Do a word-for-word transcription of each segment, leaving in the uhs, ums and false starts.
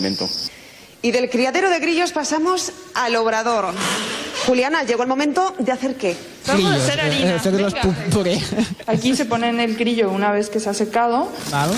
Y del criadero de grillos pasamos al obrador. Juliana, llegó el momento de hacer ¿qué? Vamos a hacer harina. Hacer los puré. Aquí se pone en el grillo una vez que se ha secado. Val.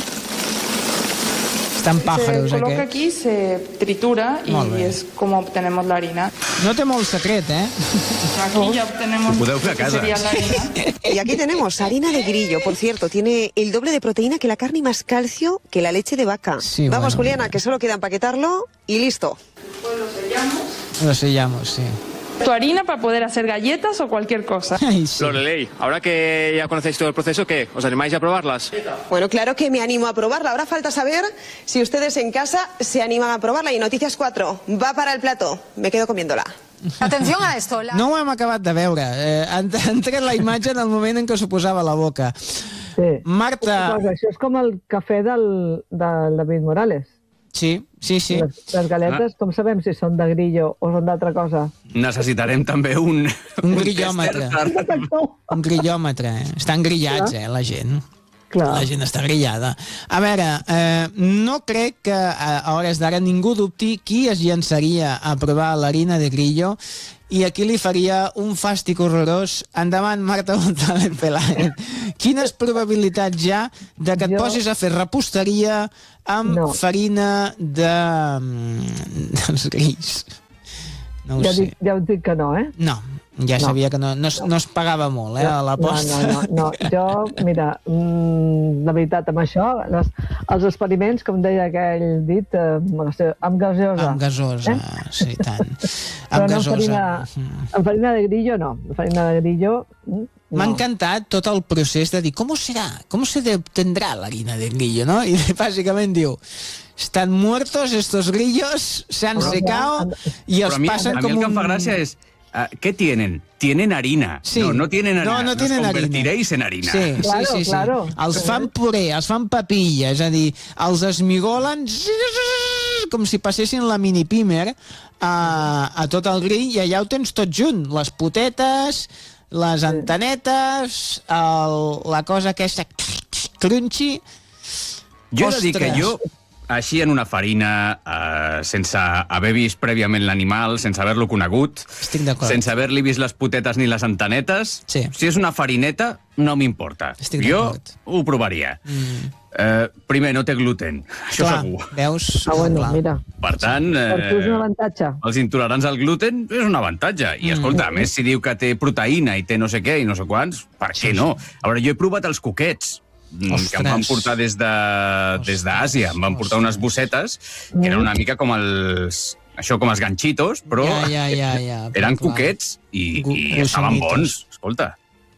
Estan pàjaros, Se coloca aquest. aquí, se tritura y Molt bé. es como obtenemos la harina. No té molt secret, eh? Aquí ya obtenemos Ho podeu fer a lo que casa. sería la harina. Y aquí tenemos harina de grillo, por cierto, tiene el doble de proteína que la carne y más calcio que la leche de vaca. Sí, Vamos, bueno. Juliana, que solo queda empaquetarlo y listo. Pues lo sellamos. Lo sellamos, sí. Tu harina para poder hacer galletas o cualquier cosa. Ai, sí. Lorelei, ahora que ya conocéis todo el proceso, ¿qué? ¿Os animáis a probarlas? Bueno, claro que me animo a probarla. Ahora falta saber si ustedes en casa se animan a probarla. Y Noticias cuatro, va para el plato. Me quedo comiéndola. Atención a esto. La... No ho hem acabat de veure. Eh, han, han tret la imatge en el moment en què s'ho posava a la boca. Sí. Marta... Cosa, això és com el cafè del, del David Morales. Sí, sí, sí. Les, les galetes, com sabem si són de grillo o són d'altra cosa? Necessitarem també un... Un grillòmetre. tester. Un grillòmetre. Eh? Estan grillats, eh, la gent. Clar. La gent està grillada. A veure, eh, no crec que a hores d'ara ningú dubti qui es llançaria a provar l'harina de grillo i aquí li faria un fàstic horrorós. Endavant, Marta González Peláez. Quines probabilitats hi ha de que et Jo- posis a fer reposteria amb No. farina de... dels grills? No ho Ja, sé. dic, ja us dic que no, eh? No, ja No. sabia que no, no, es- no es pagava molt, eh, a No, l'aposta. no, no, no. Jo, mira, mm, la veritat, amb això, les, els experiments, com deia aquell dit, eh, amb gaseosa. Amb gasosa, Eh? sí, tant. Però Amb no amb farina, gasosa. Mm. amb farina de grillo, no. Amb farina de grillo, mm, M'ha no. encantat tot el procés de dir com serà, com se obtendrà la harina de grillo, no? I bàsicament diu, están muertos estos grillos, se han Però secado ja- y Però os a mi, pasan a mi como el que em un... fa gràcia és... Uh, ¿Qué tienen? Tienen harina. Sí. No, no tienen harina. No, no tienen Nos harina. convertiréis en harina. Sí, Claro, sí, sí, sí. claro. Els fan puré, els fan papilla, és a dir, els esmigolen com si passessin la mini pimer a, a tot el grill i allà ho tens tot junt, les potetes, les antenetes, el, la cosa aquesta crunchy. Jo he de dir que Ostres. jo, així en una farina, eh, sense haver vist prèviament l'animal, sense haver-lo conegut, Estic d'acord. sense haver-li vist les potetes ni les antenetes, Sí. si és una farineta, no m'importa. Estic Jo d'acord. ho provaria. Mm. Eh, primer, no té gluten, això Clar, segur. veus? Ah, bueno, Clar. mira, Per tant, per tu és un eh, avantatge. els intolerants al gluten és un avantatge. I, escolta, a més, si diu que té proteïna i té no sé què i no sé quants, per què no? A veure, jo he provat els coquets, mm, Ostres. que em van portar des de des d'Àsia. Em van portar unes bossetes que eren una mica com els... Això, com els ganxitos, però Ja, ja, ja, ja, però eren clar. coquets i, Gu- i estaven gusanitos. bons. Escolta,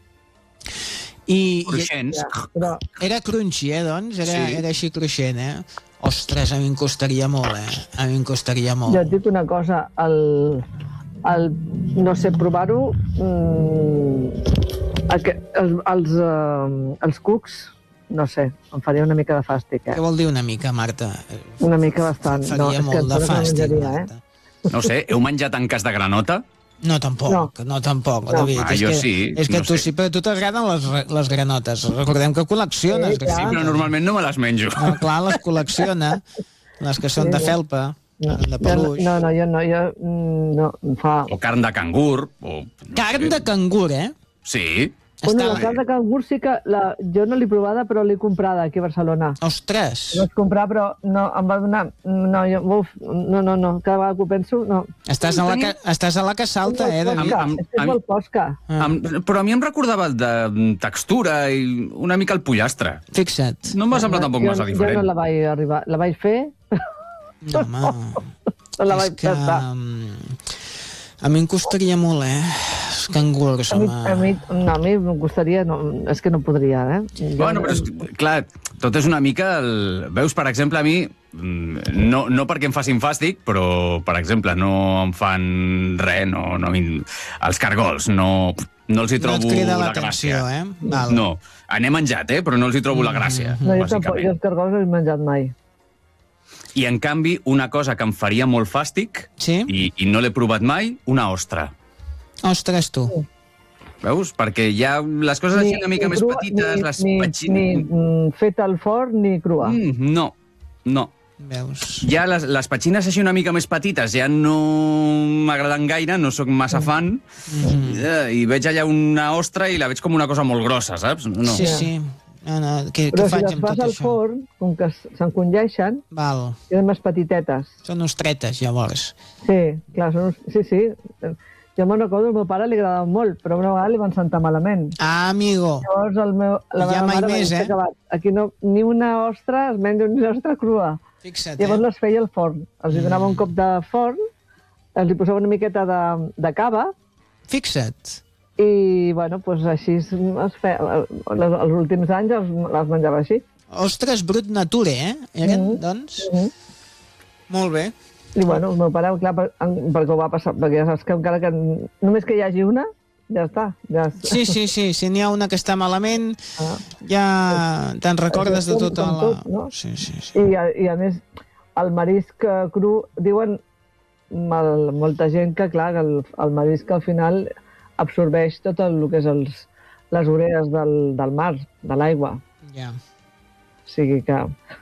I, i cruixents. Ja, però era crunchy, eh, doncs? Era, Sí. era així cruixent, eh? Ostres, a mi em costaria molt, eh? A mi em costaria molt. jo et dic una cosa, el, el no sé, provar-ho, mm, el, que- els, els, uh, els cucs, no sé, em faria una mica de fàstic, Què eh? vol dir una mica, Marta? Una mica bastant. Faria No, és que molt de em sembla que fàstic, menjaria, eh? Marta. No sé, heu menjat en cas de granota? No, tampoc, no, no tampoc, No. David. Ah, és jo que, sí, És que no tu sé. sí, però a tu t'agraden les, les granotes. Recordem que col·lecciones Sí, clar. Sí, però normalment no me les menjo. No, clar, les col·lecciona. Les que són Sí, de sí. felpa, No, de jo, peluix. no, no, jo no, jo mm, no, em fa... O carn de cangur. O, no Carn sé. de cangur, eh? Sí. Bueno, Està... la carn de cangur sí que la, jo no l'he provada, però l'he comprada aquí a Barcelona. Ostres! La vaig comprar, però no, em va donar... No, jo, uf, no, no, no, cada vegada que ho penso, no. Estàs a la que, estàs a la que salta, eh, David? Posca, Am- és que és am- molt posca. Ah. Am, però a mi em recordava de textura i una mica el pollastre. Fixa't. No em va semblar tampoc jo, massa Jo diferent. no la vaig arribar, la vaig fer, No, home... no la és vaig que... pensar. mm, A mi em costaria molt, eh? Els cangurs, A mi, home. a mi, no, a mi em costaria, no, és que no podria, eh? Jo Bueno, no- però, és, clar, tot és una mica... El... Veus, per exemple, a mi, mm, no, no perquè em facin fàstic, però, per exemple, no em fan res, no, no, els cargols, no, no els hi No trobo et crida la l'atenció, gràcia. eh? Val. No, n'he menjat, eh, però no els hi trobo la gràcia, No, jo tampoc, jo bàsicament. els cargols no he menjat mai. I, en canvi, una cosa que em faria molt fàstic, Sí? i, i no l'he provat mai, una ostra. Ostres, tu. Veus? Perquè hi ha les coses així una mica més crua, petites, ni, les ni, petxin... ni mm, feta al forn ni crua. Mm, no, no. Veus? Ja les, les petxines així una mica més petites ja no m'agraden gaire, no sóc massa fan, mm-hmm. i veig allà una ostra i la veig com una cosa molt grossa, saps? No. Sí, sí. No, no, què, Però què si faig les amb fas tot al això? forn, com que s'encongeixen, Val. queden més petitetes. Són ostretes, llavors. Sí, clar, són, uns- sí, sí. Jo me'n recordo, al meu pare li agradava molt, però una vegada li van sentar malament. Ah, amigo. Llavors el meu, la Ja meva mai mare va més, dir, eh? "S'ha acabat. Aquí no, ni una ostra es menja ni una ostra crua. Fixa't, Llavors eh? les feia al forn. Els hi donava un cop de forn, els hi posava una miqueta de, de cava, Fixa't. i, bueno, doncs així es feia. Els, els últims anys els, les menjava així. Ostres, brut nature, eh? Eren, Mhm. doncs? Mhm. Molt bé. I, bueno, el meu pare, clar, per, perquè ho va passar, perquè ja saps que encara que només que hi hagi una, ja està. Ja és... Sí, sí, sí. Si n'hi ha una que està malament, Ah. ja te'n recordes de Com- tota com la... tot, no? Sí, sí, sí. I, a, I a més, el marisc eh, cru, diuen mal, molta gent que, clar, que el, el marisc al final absorbeix tot el, el que és els, les urees del, del mar, de l'aigua. Ja. O sigui que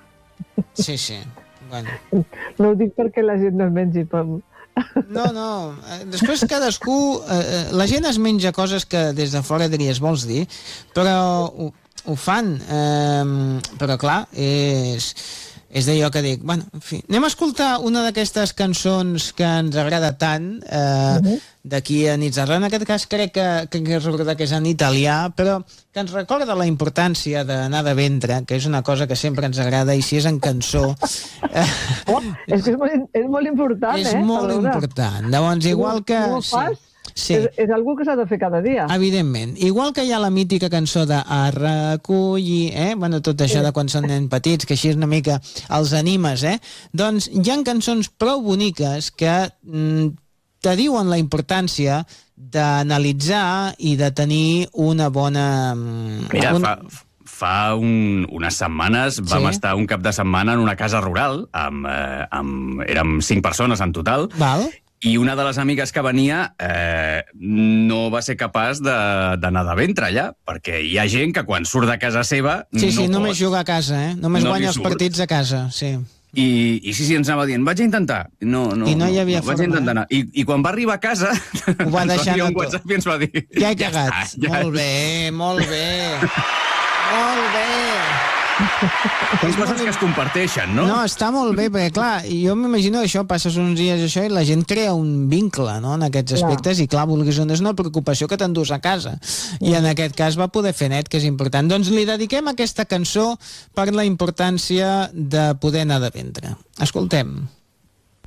Sí, sí. Bueno. no ho dic perquè la gent no es mengi per... No, no. eh, Després cadascú... Eh, eh, la gent es menja coses que des de fora diries, vols dir, però ho, ho fan. Eh, però clar, és... És d'allò que dic, bueno, en fi. Anem a escoltar una d'aquestes cançons que ens agrada tant, eh, uh-huh. d'aquí a Nitzarra. En aquest cas crec que, que, que és recordar que és en italià, però que ens recorda la importància d'anar de ventre, que és una cosa que sempre ens agrada, i si és en cançó... Eh, Oh, és que és molt, és molt important, és eh? molt Perdona. important. Llavors, igual que... No ho fas? Sí. És, és algú que s'ha de fer cada dia. Evidentment. Igual que hi ha la mítica cançó de A recollir, eh? Bueno, tot això de quan són nens petits, que així una mica els animes, eh? Doncs hi ha cançons prou boniques que mm, te diuen la importància d'analitzar i de tenir una bona... mm, Mira, una... fa, fa un, unes setmanes vam Sí. estar un cap de setmana en una casa rural, amb, eh, amb, érem cinc persones en total, Val? i una de les amigues que venia eh, no va ser capaç de- d'anar de, de ventre allà, perquè hi ha gent que quan surt de casa seva Sí, sí, no només pot. juga a casa, eh? Només No li guanya els surt. partits a casa, sí. I, I sí, sí, ens anava dient, vaig a intentar. No, no, I no hi havia no, vaig forma, intentar anar. I, I quan va arribar a casa, Ho va ens deixar enviar un tot. WhatsApp i ens va dir... Ja he cagat. està, ja Molt bé, molt bé. Molt bé. Són coses que es comparteixen, no? No, està molt bé, perquè clar, jo m'imagino que això, passes uns dies això i la gent crea un vincle, no?, en aquests Clar. aspectes, i clar, vulguis o no, és una preocupació que t'endús a casa. I en aquest cas va poder fer net, que és important. Doncs li dediquem aquesta cançó per la importància de poder anar de ventre. Escoltem.